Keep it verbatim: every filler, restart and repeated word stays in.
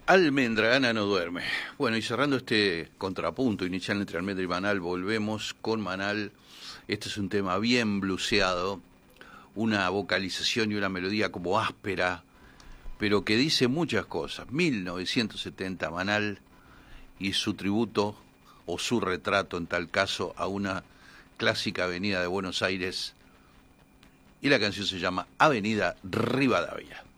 Almendra, Ana no duerme. Bueno, y cerrando este contrapunto inicial entre Almendra y Manal, volvemos con Manal. Este es un tema bien bluseado, una vocalización y una melodía como áspera, pero que dice muchas cosas. mil novecientos setenta, Manal y su tributo, o su retrato en tal caso, a una clásica avenida de Buenos Aires, y la canción se llama Avenida Rivadavia.